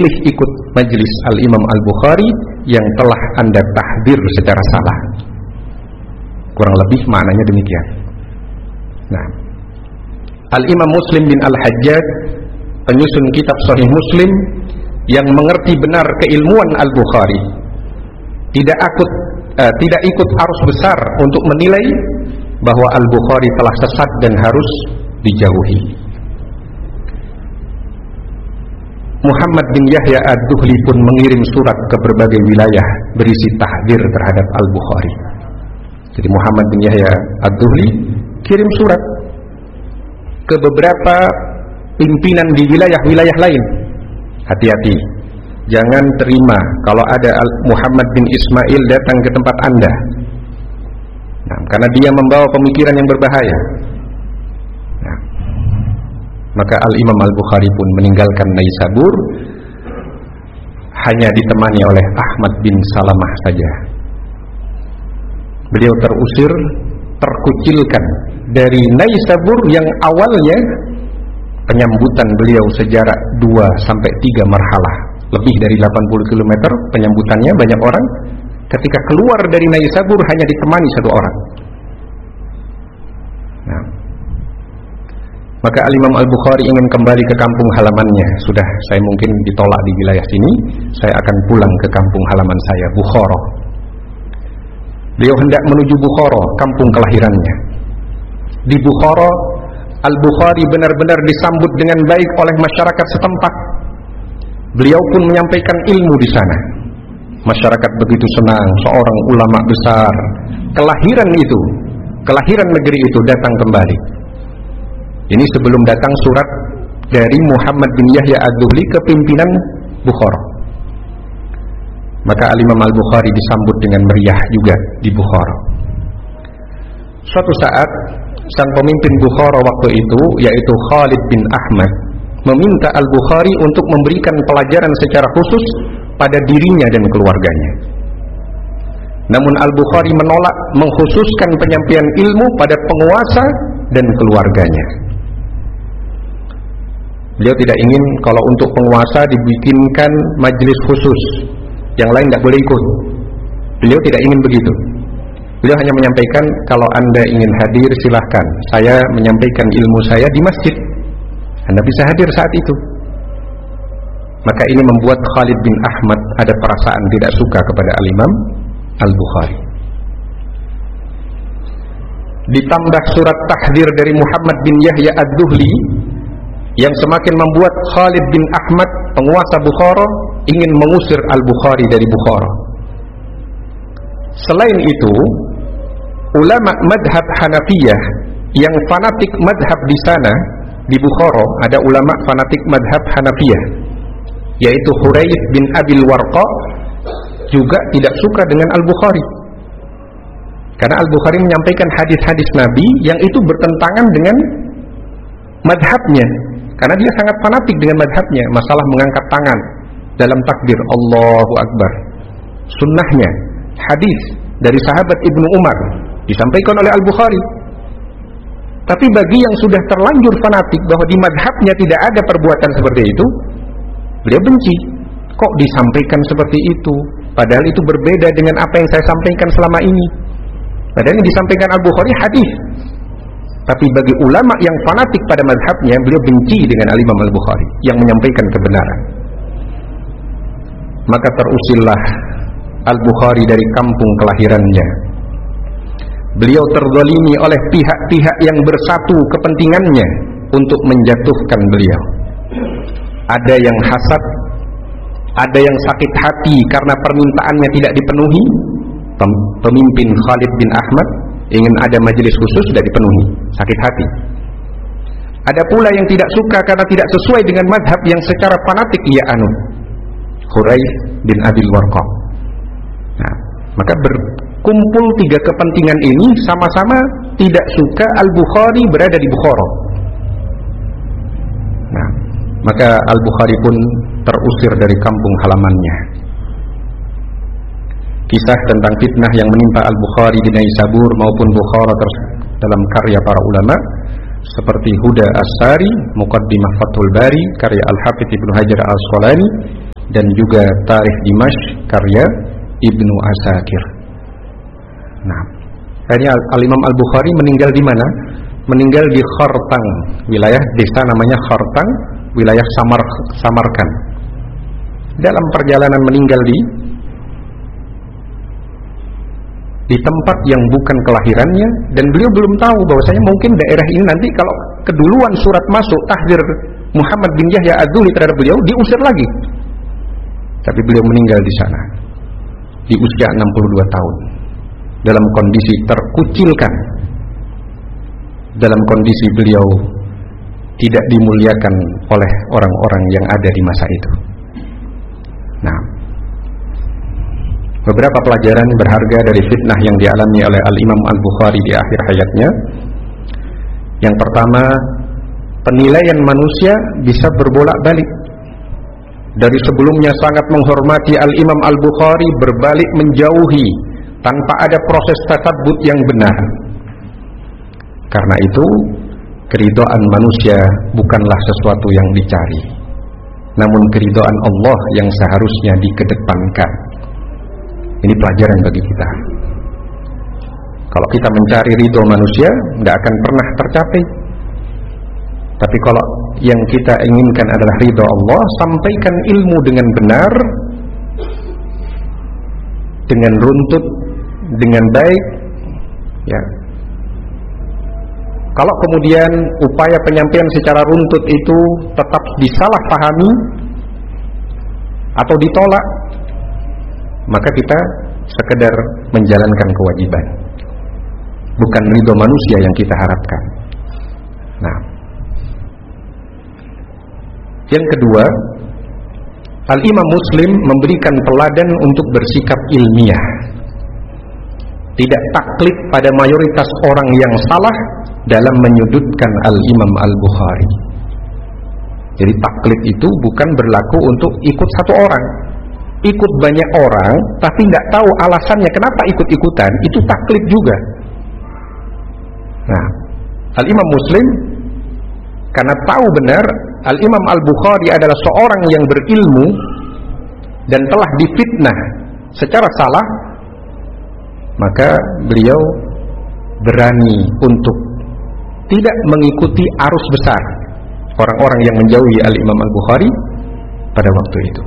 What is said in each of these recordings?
memilih ikut majelis Al-Imam Al-Bukhari yang telah Anda tahdir secara salah. Kurang lebih maknanya demikian. Nah, Al-Imam Muslim bin Al-Hajjaj, penyusun kitab Sahih Muslim, yang mengerti benar keilmuan Al-Bukhari, tidak ikut arus besar untuk menilai bahwa Al-Bukhari telah sesat dan harus dijauhi. Muhammad bin Yahya Ad-Duhli pun mengirim surat ke berbagai wilayah berisi tahdir terhadap Al-Bukhari. Jadi Muhammad bin Yahya Ad-Duhli kirim surat ke beberapa pimpinan di wilayah-wilayah lain. Hati-hati, jangan terima kalau ada Muhammad bin Ismail datang ke tempat Anda. Nah, karena dia membawa pemikiran yang berbahaya. Nah, maka Al-Imam Al-Bukhari pun meninggalkan Naisabur, hanya ditemani oleh Ahmad bin Salamah saja. Beliau terusir, terkucilkan dari Naisabur yang awalnya penyambutan beliau sejarak 2-3 marhalah, lebih dari 80 km penyambutannya banyak orang. Ketika keluar dari Naisabur hanya ditemani 1 orang. Nah, maka Al-Imam Al-Bukhari ingin kembali ke kampung halamannya. Sudah, saya mungkin ditolak di wilayah sini, saya akan pulang ke kampung halaman saya, Bukhara. Beliau hendak menuju Bukhara, kampung kelahirannya. Di Bukhara, Al-Bukhari benar-benar disambut dengan baik oleh masyarakat setempat. Beliau pun menyampaikan ilmu di sana. Masyarakat begitu senang, seorang ulama besar, kelahiran negeri itu datang kembali. Ini sebelum datang surat dari Muhammad bin Yahya Ad-Duhli ke pimpinan Bukhara. Maka Al-Imam Al-Bukhari disambut dengan meriah juga di Bukhara. Suatu saat, sang pemimpin Bukhara waktu itu, yaitu Khalid bin Ahmad, meminta Al-Bukhari untuk memberikan pelajaran secara khusus pada dirinya dan keluarganya. Namun Al-Bukhari menolak mengkhususkan penyampaian ilmu pada penguasa dan keluarganya. Beliau tidak ingin kalau untuk penguasa dibikinkan majelis khusus, yang lain tidak boleh ikut. Beliau tidak ingin begitu. Beliau hanya menyampaikan, kalau Anda ingin hadir silahkan, saya menyampaikan ilmu saya di masjid, Anda bisa hadir saat itu. Maka ini membuat Khalid bin Ahmad ada perasaan tidak suka kepada Al-Imam Al-Bukhari. Ditambah surat tahdir dari Muhammad bin Yahya Ad-Duhli yang semakin membuat Khalid bin Ahmad, penguasa Bukhara, ingin mengusir Al-Bukhari dari Bukhara. Selain itu, ulama madhab Hanafiyah yang fanatik madhab di sana, di Bukhara ada ulama fanatik madhab Hanafiyah, yaitu Huraith bin Abil Warqa, juga tidak suka dengan Al-Bukhari. Karena Al-Bukhari menyampaikan hadis-hadis Nabi yang itu bertentangan dengan madhabnya. Karena dia sangat fanatik dengan madhabnya. Masalah mengangkat tangan dalam takbir, Allahu Akbar, sunnahnya, hadis dari sahabat Ibnu Umar disampaikan oleh Al-Bukhari. Tapi bagi yang sudah terlanjur fanatik bahwa di madhabnya tidak ada perbuatan seperti itu, beliau benci. Kok disampaikan seperti itu? Padahal itu berbeda dengan apa yang saya sampaikan selama ini. Padahal yang disampaikan Al-Bukhari hadis. Tapi bagi ulama yang fanatik pada madhabnya, beliau benci dengan Al-Imam Al-Bukhari yang menyampaikan kebenaran. Maka terusillah Al-Bukhari dari kampung kelahirannya. Beliau terzalimi oleh pihak-pihak yang bersatu kepentingannya untuk menjatuhkan beliau. Ada yang hasad, ada yang sakit hati karena permintaannya tidak dipenuhi. Pemimpin Khalid bin Ahmad ingin ada majelis khusus, tidak dipenuhi, sakit hati. Ada pula yang tidak suka karena tidak sesuai dengan madhab yang secara fanatik ia anut, Huraith bin Abil Warqa. Nah, maka berkumpul 3 kepentingan ini sama-sama tidak suka Al-Bukhari berada di Bukhara. Nah, maka Al-Bukhari pun terusir dari kampung halamannya. Kisah tentang fitnah yang menimpa Al-Bukhari di Naisabur maupun Bukhara dalam karya para ulama seperti Huda As-Sari, Muqaddimah Fathul Bari, karya Al-Hafidz Ibnu Hajar Al-Asqalani, dan juga Tarikh Dimashq karya Ibnu Asakir. Nah, ini Al-Imam Al-Bukhari meninggal di mana? Meninggal di Khartang, wilayah desa namanya Khartang, wilayah Samarkand. Dalam perjalanan meninggal di tempat yang bukan kelahirannya, dan beliau belum tahu bahwasanya mungkin daerah ini nanti kalau keduluan surat masuk tahdir Muhammad bin Yahya Az-Zuhli terhadap beliau diusir lagi. Tapi beliau meninggal di sana di usia 62 tahun dalam kondisi terkucilkan, dalam kondisi beliau tidak dimuliakan oleh orang-orang yang ada di masa itu. Nah, beberapa pelajaran berharga dari fitnah yang dialami oleh Al-Imam Al-Bukhari di akhir hayatnya. Yang pertama, penilaian manusia bisa berbolak-balik. Dari sebelumnya sangat menghormati Al-Imam Al-Bukhari, berbalik menjauhi tanpa ada proses tasabbut yang benar. Karena itu, keridhaan manusia bukanlah sesuatu yang dicari, namun keridhaan Allah yang seharusnya dikedepankan. Ini pelajaran bagi kita. Kalau kita mencari ridho manusia, tidak akan pernah tercapai. Tapi kalau yang kita inginkan adalah ridho Allah, sampaikan ilmu dengan benar, dengan runtut, dengan baik, ya. Kalau kemudian upaya penyampaian secara runtut itu tetap disalahpahami atau ditolak, maka kita sekedar menjalankan kewajiban, bukan ridho manusia yang kita harapkan. Nah, yang kedua, Al-Imam Muslim memberikan teladan untuk bersikap ilmiah, tidak taklid pada mayoritas orang yang salah dalam menyudutkan Al-Imam Al-Bukhari. Jadi taklid itu bukan berlaku untuk ikut satu orang, ikut banyak orang tapi nggak tahu alasannya kenapa ikut-ikutan, itu taklid juga. Nah, Al-Imam Muslim karena tahu benar Al-Imam Al-Bukhari adalah seorang yang berilmu dan telah difitnah secara salah, maka beliau berani untuk tidak mengikuti arus besar orang-orang yang menjauhi Al-Imam Al-Bukhari pada waktu itu.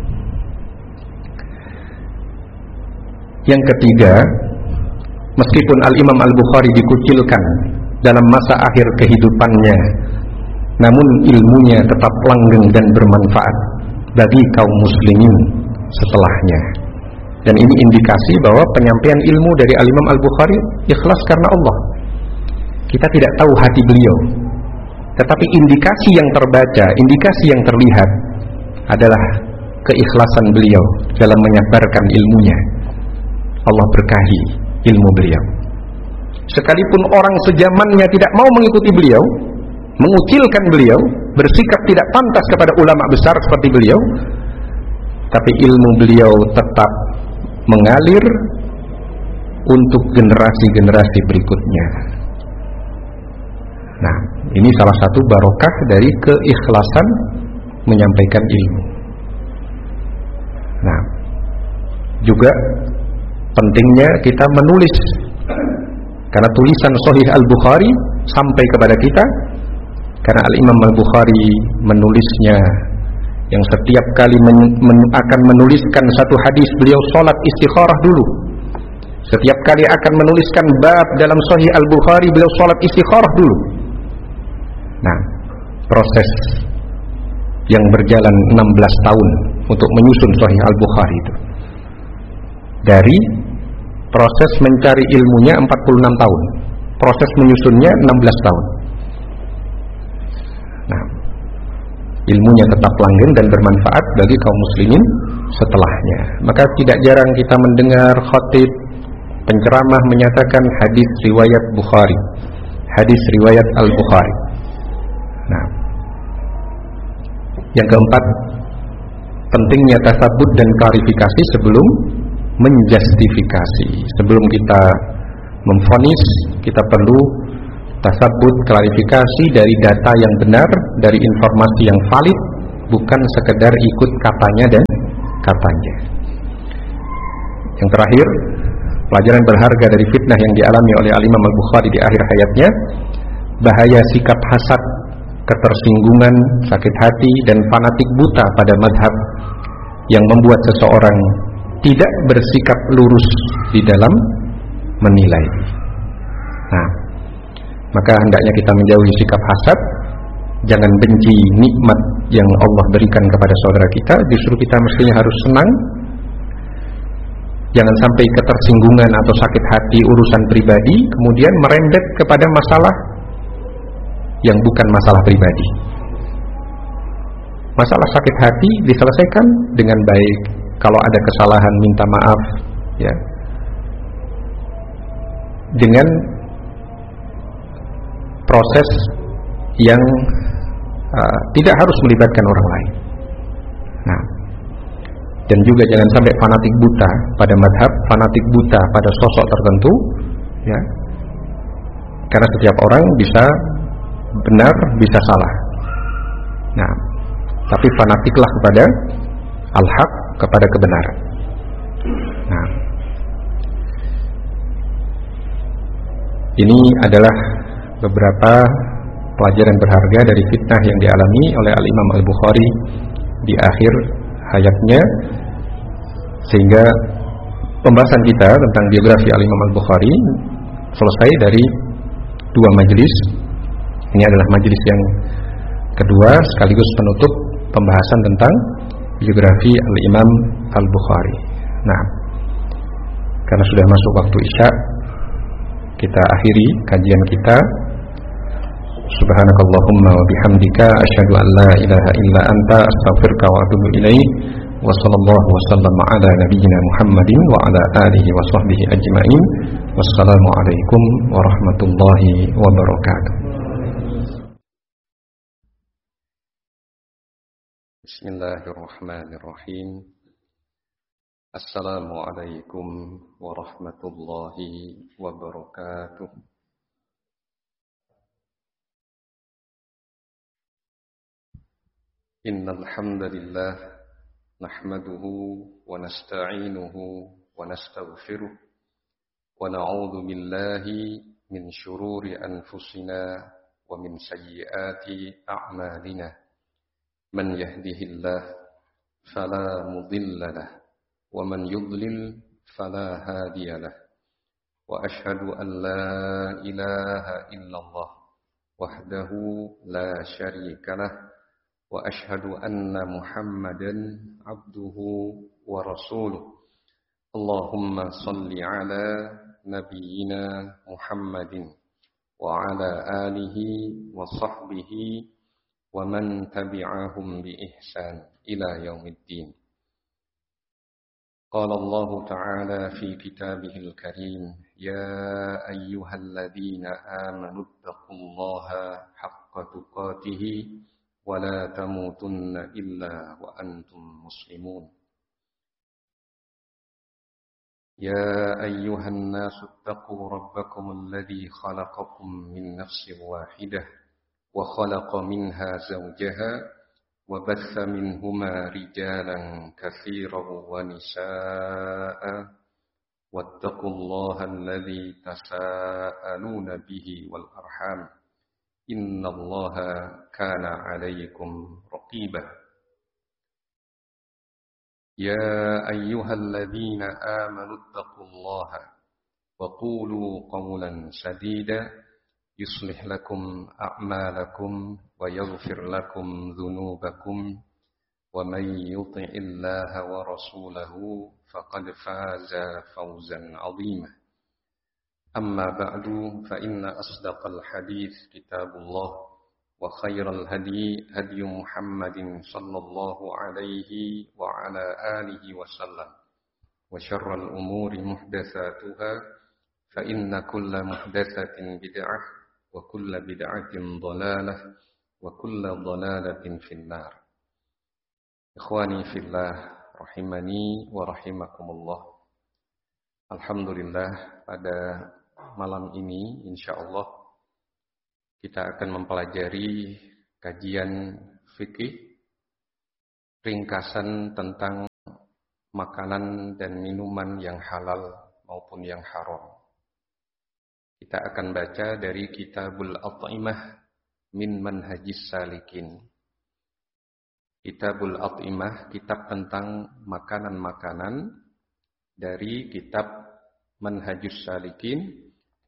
Yang ketiga, meskipun Al-Imam Al-Bukhari dikucilkan dalam masa akhir kehidupannya, namun ilmunya tetap langgeng dan bermanfaat bagi kaum muslimin setelahnya. Dan ini indikasi bahwa penyampaian ilmu dari Al-Imam Al-Bukhari ikhlas karena Allah. Kita tidak tahu hati beliau, tetapi indikasi yang terbaca, indikasi yang terlihat adalah keikhlasan beliau dalam menyebarkan ilmunya. Allah berkahi ilmu beliau. Sekalipun orang sejamannya tidak mau mengikuti beliau, mengucilkan beliau, bersikap tidak pantas kepada ulama besar seperti beliau, tapi ilmu beliau tetap mengalir untuk generasi-generasi berikutnya. Nah, ini salah satu barokah dari keikhlasan menyampaikan ilmu. Nah, juga pentingnya kita menulis, karena tulisan Sahih Al-Bukhari sampai kepada kita, karena Al-Imam Al-Bukhari menulisnya, yang setiap kali akan menuliskan satu hadis, beliau sholat istikharah dulu. Setiap kali akan menuliskan bab dalam Sahih Al-Bukhari, beliau sholat istikharah dulu. Nah, proses yang berjalan 16 tahun untuk menyusun Sahih Al-Bukhari itu, dari proses mencari ilmunya 46 tahun, proses menyusunnya 16 tahun. Nah, ilmunya tetap langgeng dan bermanfaat bagi kaum muslimin setelahnya. Maka tidak jarang kita mendengar khatib, penceramah menyatakan hadis riwayat Bukhari, hadis riwayat Al-Bukhari. Nah, yang keempat, pentingnya tasabbut dan klarifikasi sebelum menjustifikasi. Sebelum kita memvonis, kita perlu tasabbut, klarifikasi dari data yang benar, dari informasi yang valid, bukan sekedar ikut katanya dan katanya. Yang terakhir, pelajaran berharga dari fitnah yang dialami oleh Al-Imam Al-Bukhari di akhir hayatnya, bahaya sikap hasad, ketersinggungan, sakit hati, dan fanatik buta pada madhab yang membuat seseorang tidak bersikap lurus di dalam menilai. Nah, maka hendaknya kita menjauhi sikap hasad. Jangan benci nikmat yang Allah berikan kepada saudara kita. Justru kita mestinya harus senang. Jangan sampai ketersinggungan atau sakit hati urusan pribadi kemudian merembet kepada masalah yang bukan masalah pribadi. Masalah sakit hati diselesaikan dengan baik. Kalau ada kesalahan minta maaf, ya, dengan proses yang tidak harus melibatkan orang lain. Nah, dan juga jangan sampai fanatik buta pada madhab, fanatik buta pada sosok tertentu, ya, karena setiap orang bisa benar, bisa salah. Nah, tapi fanatiklah kepada al-haq, kepada kebenaran. Nah, ini adalah beberapa pelajaran berharga dari fitnah yang dialami oleh Al-Imam Al-Bukhari di akhir hayatnya, sehingga pembahasan kita tentang biografi Al-Imam Al-Bukhari selesai dari 2 majelis. Ini adalah majelis yang kedua sekaligus penutup pembahasan tentang biografi Al-Imam Al-Bukhari. Nah, karena sudah masuk waktu Isya, kita akhiri kajian kita. Subhanakallahumma wa bihamdika asyhadu an la ilaha illa anta astaghfiruka wa atubu ilaik. Wa sallallahu wa sallama ala nabiyyina Muhammadin wa ala alihi wa sahbihi ajma'in. Wassalamu alaikum warahmatullahi wabarakatuh. Bismillahirrahmanirrahim. Assalamualaikum warahmatullahi wabarakatuh. Innal hamdalillah nahmaduhu wa nasta'inuhu wa nastaghfiruh wa na'udzu billahi min shururi anfusina wa min sayyiati a'malina. Man yahdihillahu fala mudilla lahu wa man yudlil fala hadiya lahu. Wa ashhadu an la ilaha illallah wahdahu la syarika lahu wa ashhadu anna Muhammadan abduhu wa rasuluh. Allahumma salli ala nabiyyina Muhammadin wa ala alihi wa sahbihi wa man tabi'ahum bi ihsan ila yaumiddin. Qala Allah ta'ala fi kitabihil karim, ya ayyuhalladzina amanu taqullaha haqqa tuqatih ولا تموتن إلا وأنتم مسلمون. يا أيها الناس اتقوا ربكم الذي خلقكم من نفس واحدة وخلق منها زوجها وبث منهما رجالا كثيرا ونساء واتقوا الله الذي تساءلون به والأرحام إن الله كان عليكم رقيبا. يا أيها الذين آمنوا اتقوا الله وقولوا قولا سديدا يصلح لكم أعمالكم ويغفر لكم ذنوبكم ومن يطع الله ورسوله فقد فاز فوزا عظيما. أما بعد فإن أصدق الحديث كتاب الله وخير الهدي هدي محمد صلى الله عليه وعلى آله وسلم وشر الأمور محدثاتها فإن كل محدثة بدعة وكل بدعة ضلالة وكل ضلالة في النار. إخواني في الله rahimani wa rahimakumullah. Alhamdulillah, pada malam ini insyaallah kita akan mempelajari kajian fikih ringkasan tentang makanan dan minuman yang halal maupun yang haram. Kita akan baca dari Kitabul At'imah min Manhajis Salikin. Kitabul At'imah, kitab tentang makanan-makanan dari kitab Manhajus Salikin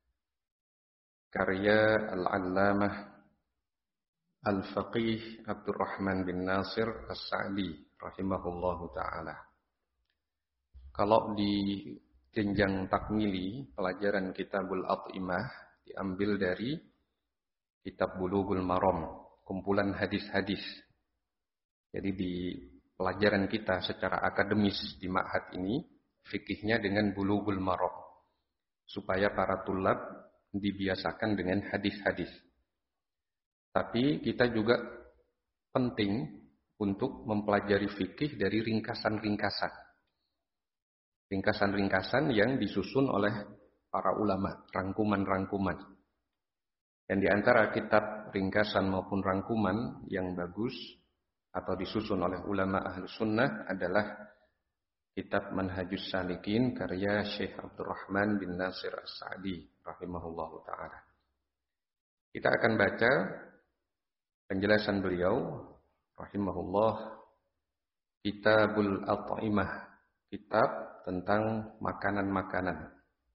karya Al-Allamah Al-Faqih Abdurrahman bin Nasir As-Sa'di rahimahullahu ta'ala. Kalau di jenjang takmili pelajaran Kitabul At'imah diambil dari kitab Bulughul Maram, kumpulan hadis-hadis. Jadi di pelajaran kita secara akademis di ma'had ini, fikihnya dengan Bulughul Maram, supaya para tulab dibiasakan dengan hadis-hadis. Tapi kita juga penting untuk mempelajari fikih dari ringkasan-ringkasan. Ringkasan-ringkasan yang disusun oleh para ulama, rangkuman-rangkuman. Dan di antara kitab ringkasan maupun rangkuman yang bagus atau disusun oleh ulama Ahlus Sunnah adalah kitab Manhajus Salikin karya Syekh Abdurrahman bin Nasir As-Sa'di rahimahullahu ta'ala. Kita akan baca penjelasan beliau rahimahullah, Kitabul At'imah, kitab tentang makanan-makanan.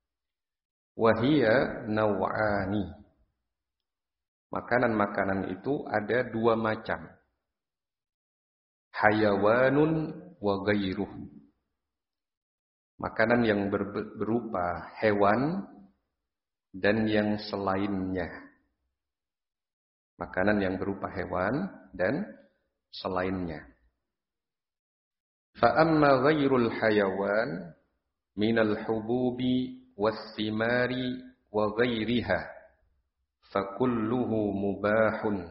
Wahia naw'ani. Makanan-makanan itu ada dua macam. Hayawanun wa ghairuh. Makanan yang berupa hewan dan yang selainnya. Makanan yang berupa hewan dan selainnya. Fa'amma ghairul hayawan minal hububi was-simari wa ghairiha fakulluhu mubahun.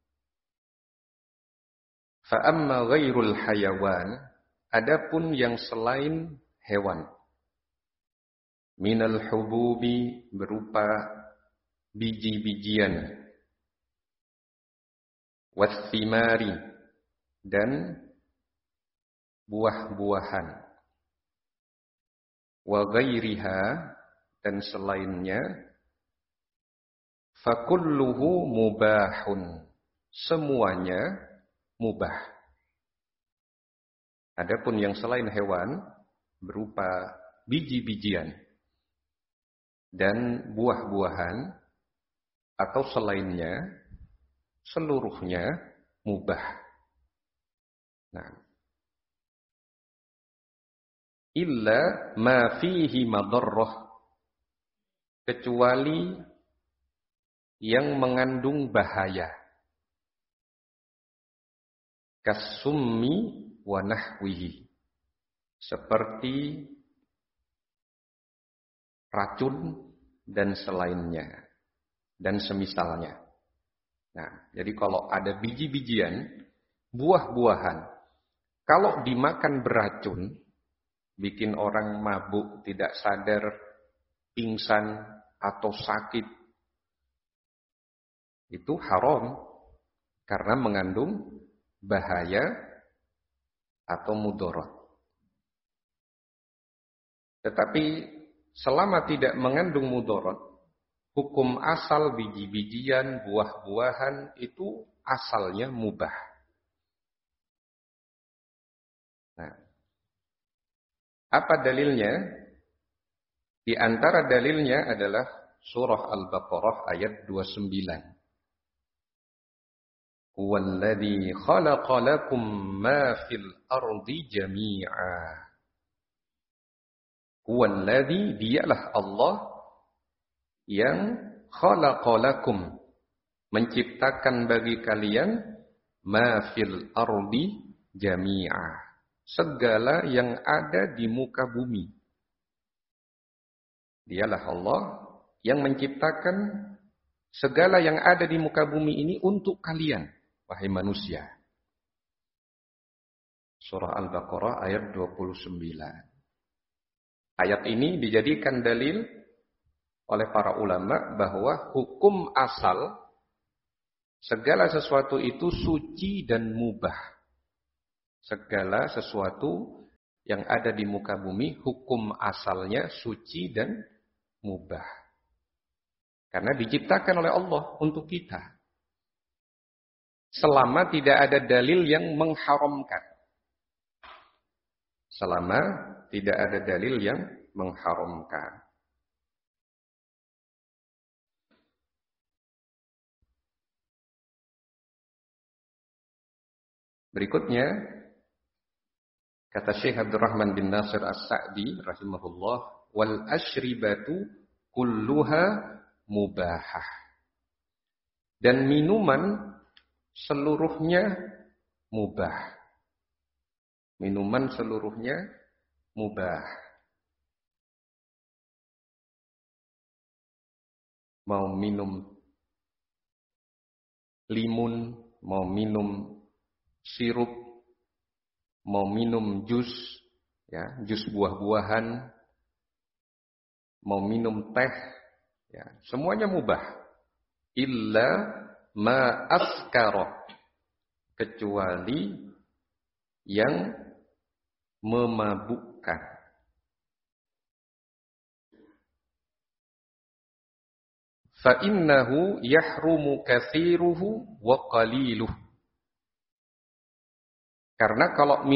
Fa'amma ghairul hayawan, adapun yang selain hewan. Minal hububi, berupa biji-bijian. Was-simari, dan buah-buahan. Wa ghairiha, dan selainnya. Fakulluhu mubahun, semuanya mubah. Adapun yang selain hewan berupa biji-bijian dan buah-buahan atau selainnya, seluruhnya mubah. Nah, illa ma fihi madarrah, kecuali yang mengandung bahaya. Kasummi wa nahwihi, seperti racun dan selainnya dan semisalnya. Nah, jadi kalau ada biji-bijian, buah-buahan, kalau dimakan beracun, bikin orang mabuk, tidak sadar, pingsan, atau sakit, itu haram karena mengandung bahaya atau mudarat. Tetapi selama tidak mengandung mudarat, hukum asal biji-bijian, buah-buahan itu asalnya mubah. Nah, apa dalilnya? Di antara dalilnya adalah surah Al-Baqarah ayat 29. Huwallazi khalaqa lakum ma fil ardi jami'a. Huwallazi, dialah Allah yang khalaqa lakum, menciptakan bagi kalian ma fil ardi jami'a, segala yang ada di muka bumi. Dialah Allah yang menciptakan segala yang ada di muka bumi ini untuk kalian, wahai manusia. Surah Al-Baqarah ayat 29. Ayat ini dijadikan dalil oleh para ulama bahwa hukum asal segala sesuatu itu suci dan mubah. Segala sesuatu yang ada di muka bumi, hukum asalnya suci dan mubah. Karena diciptakan oleh Allah untuk kita. Selama tidak ada dalil yang mengharamkan. Selama tidak ada dalil yang mengharamkan. Berikutnya, kata Syekh Abdurrahman bin Nasir As-Sa'di rahimahullah, wal asyribatu kulluha mubahah. Dan minuman seluruhnya mubah. Minuman seluruhnya mubah. Mau minum limun, mau minum sirup, mau minum jus, ya, jus buah-buahan, mau minum teh, ya, semuanya mubah. Illa ma askara, kecuali yang memabukkan. Fa innahu yahrumu katsiruhu wa qaliluhu. Karena kalau